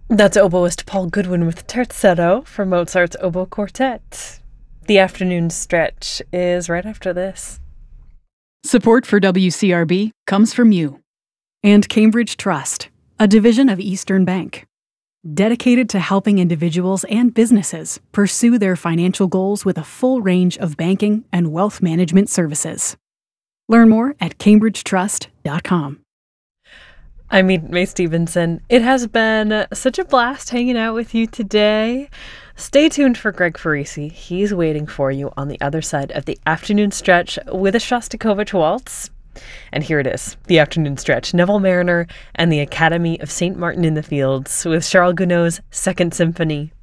That's oboist Paul Goodwin with Terzetto from Mozart's Oboe Quartet. The afternoon stretch is right after this. Support for WCRB comes from you and Cambridge Trust, a division of Eastern Bank, dedicated to helping individuals and businesses pursue their financial goals with a full range of banking and wealth management services. Learn more at cambridgetrust.com. I'm Eden May Stevenson. It has been such a blast hanging out with you today. Stay tuned for Greg Farisi. He's waiting for you on the other side of the afternoon stretch with a Shostakovich waltz. And here it is, the afternoon stretch. Neville Marriner and the Academy of St. Martin in the Fields with Charles Gounod's Second Symphony.